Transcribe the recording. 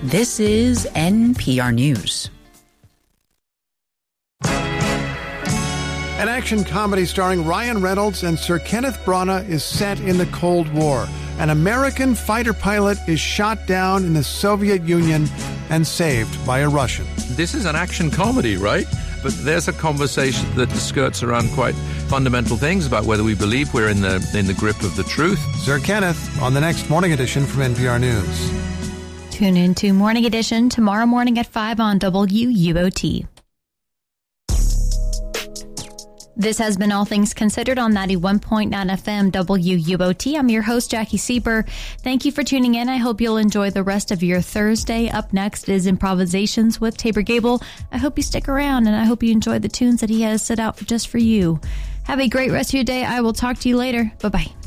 This is NPR News. An action comedy starring Ryan Reynolds and Sir Kenneth Branagh is set in the Cold War. An American fighter pilot is shot down in the Soviet Union and saved by a Russian. This is an action comedy, right? But there's a conversation that skirts around quite fundamental things about whether we believe we're in the grip of the truth. Sir Kenneth on the next Morning Edition from NPR News. Tune in to Morning Edition tomorrow morning at 5 on WUOT. This has been All Things Considered on 91.9 FM WUOT. I'm your host, Jackie Sieber. Thank you for tuning in. I hope you'll enjoy the rest of your Thursday. Up next is Improvisations with Tabor Gable. I hope you stick around, and I hope you enjoy the tunes that he has set out just for you. Have a great rest of your day. I will talk to you later. Bye-bye.